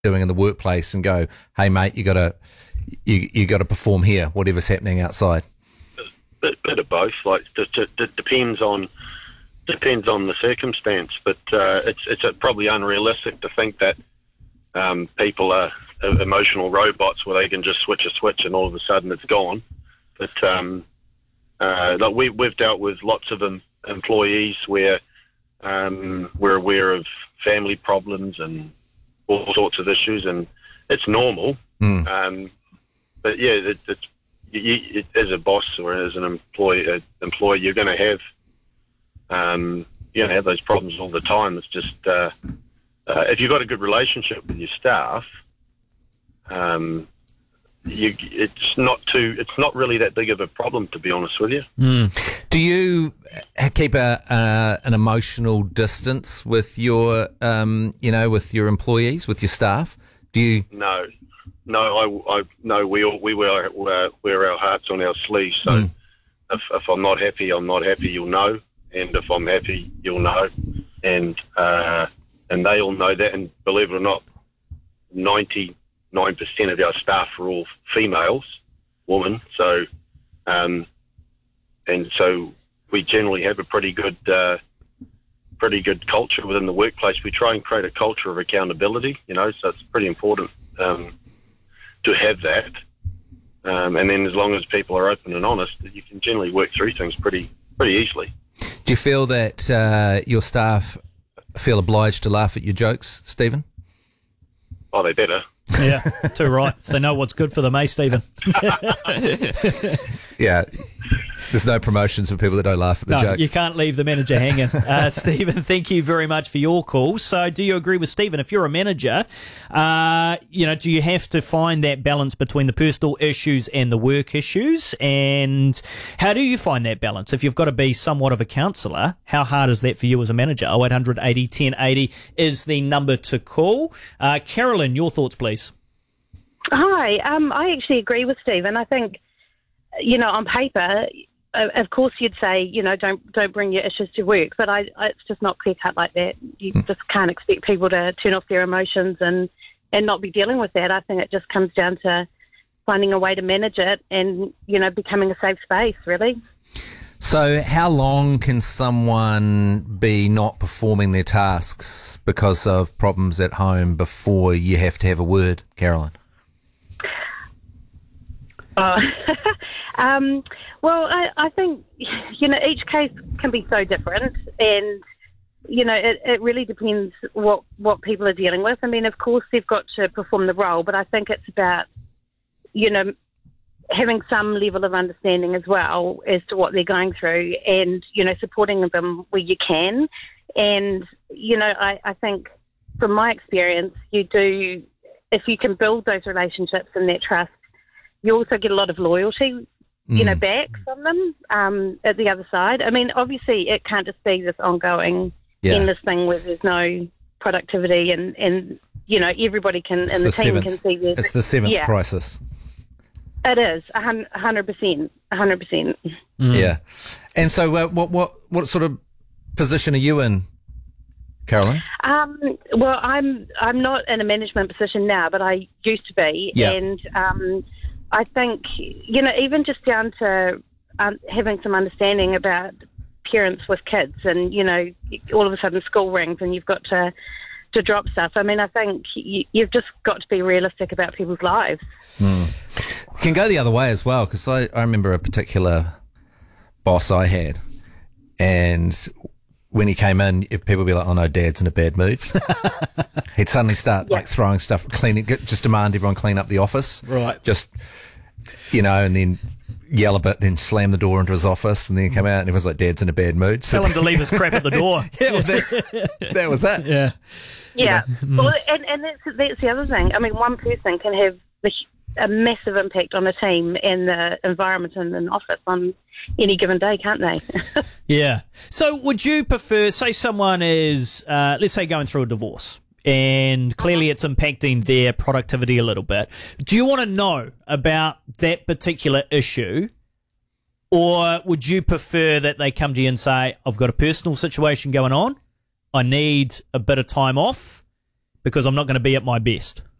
doing in the workplace and go, hey mate, you got to perform here, whatever's happening outside? Bit of both. Like it depends on the circumstance, but it's probably unrealistic to think that people are emotional robots where they can just switch a switch and all of a sudden it's gone. But like we've dealt with lots of employees where we're aware of family problems and all sorts of issues, and it's normal. But yeah, as a boss or as an employer, you're going to have those problems all the time. It's just if you've got a good relationship with your staff, it's not really that big of a problem, to be honest with you. Do you keep an emotional distance with your with your employees, with your staff? Do you? No. We wear our hearts on our sleeves. So if I'm not happy, I'm not happy. You'll know, and if I'm happy, you'll know, and they all know that. And believe it or not, 99% of our staff are all women. So, and so we generally have a pretty good culture within the workplace. We try and create a culture of accountability. So it's pretty important to have that. And then as long as people are open and honest, you can generally work through things pretty easily. Do you feel that your staff feel obliged to laugh at your jokes, Stephen? Oh, they better. Yeah, too right. They know what's good for them, eh, Stephen? Yeah. There's no promotions for people that don't laugh at the jokes. You can't leave the manager hanging. Stephen, thank you very much for your call. So do you agree with Stephen? If you're a manager, do you have to find that balance between the personal issues and the work issues? And how do you find that balance? If you've got to be somewhat of a counsellor, how hard is that for you as a manager? 0800 80 1080 is the number to call. Carolyn, your thoughts, please. Hi. I actually agree with Stephen. I think, on paper, of course you'd say, don't bring your issues to work, but it's just not clear cut like that. You just can't expect people to turn off their emotions and not be dealing with that. I think it just comes down to finding a way to manage it and, becoming a safe space, really. So how long can someone be not performing their tasks because of problems at home before you have to have a word, Carolyn? Well, I think, each case can be so different, and, it really depends what people are dealing with. I mean, of course, they've got to perform the role, but I think it's about, having some level of understanding as well as to what they're going through and, supporting them where you can. And, I think from my experience, if you can build those relationships and that trust, you also get a lot of loyalty, back from them at the other side. I mean, obviously, it can't just be this ongoing, endless thing where there's no productivity and everybody can, and the team can see this. It's the seventh crisis. It is, 100%. Yeah. And so what sort of position are you in, Carolyn? Well, I'm not in a management position now, but I used to be. Yeah. And I think, even just down to having some understanding about parents with kids and, all of a sudden school rings and you've got to drop stuff. I mean, I think you've just got to be realistic about people's lives. It can go the other way as well, because I remember a particular boss I had, and when he came in, people would be like, oh no, Dad's in a bad mood. He'd suddenly start throwing stuff, cleaning, just demand everyone clean up the office. Right. Just, and then yell a bit, then slam the door into his office, and then come out and everyone's like, Dad's in a bad mood. So tell him to leave his crap at the door. Yeah, well, that was it. Yeah. Yeah. Well, and that's the other thing. I mean, one person can have a massive impact on a team and the environment in an office on any given day, can't they? Yeah. So would you prefer, say someone is, let's say, going through a divorce, and clearly it's impacting their productivity a little bit. Do you want to know about that particular issue, or would you prefer that they come to you and say, I've got a personal situation going on, I need a bit of time off, because I'm not going to be at my best.